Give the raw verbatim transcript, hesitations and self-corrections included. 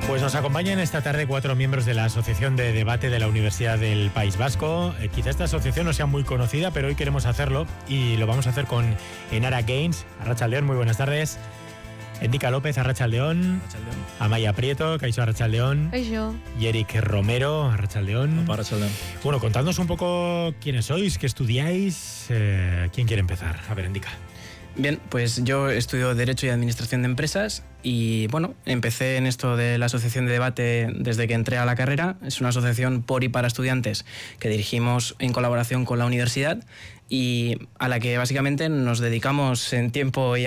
Pues nos acompañan esta tarde cuatro miembros de la Asociación de Debate de la Universidad del País Vasco. Eh, quizá esta asociación no sea muy conocida, pero hoy queremos hacerlo y lo vamos a hacer con Enara Gaines. Arratsaldeon, muy buenas tardes. Endika López, Arratsaldeon. Arratsaldeon. Amaya Prieto, Kaixo, Arratsaldeon. Kaixo. Y Eric Romero, Arratsaldeon. Opa, Arratsaldeon. Bueno, contadnos un poco quiénes sois, qué estudiáis. Eh, ¿Quién quiere empezar? A ver, Endika. Bien, pues yo estudio Derecho y Administración de Empresas y bueno, empecé en esto de la Asociación de Debate desde que entré a la carrera. Es una asociación por y para estudiantes que dirigimos en colaboración con la universidad y a la que básicamente nos dedicamos en tiempo y